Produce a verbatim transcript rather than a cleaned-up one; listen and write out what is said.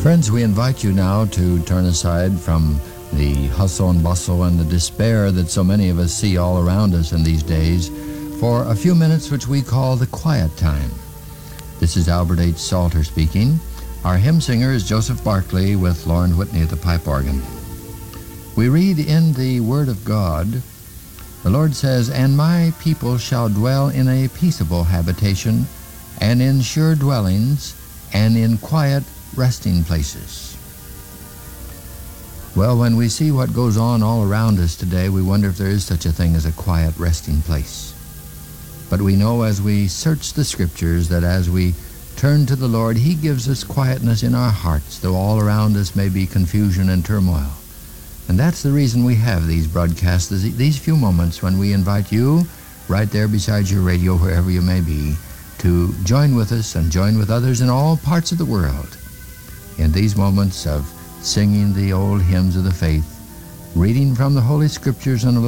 Friends, we invite you now to turn aside from the hustle and bustle and the despair that so many of us see all around us in these days for a few minutes which we call the quiet time. This is Albert H. Salter speaking. Our hymn singer is Joseph Barclay with Lauren Whitney at the pipe organ. We read in the Word of God, the Lord says, "And my people shall dwell in a peaceable habitation, and in sure dwellings, and in quiet resting places." Well, when we see what goes on all around us today, we wonder if there is such a thing as a quiet resting place. But we know as we search the Scriptures that as we turn to the Lord, He gives us quietness in our hearts, though all around us may be confusion and turmoil. And that's the reason we have these broadcasts, these few moments when we invite you, right there beside your radio, wherever you may be, to join with us and join with others in all parts of the world in these moments of singing the old hymns of the faith, reading from the Holy Scriptures, and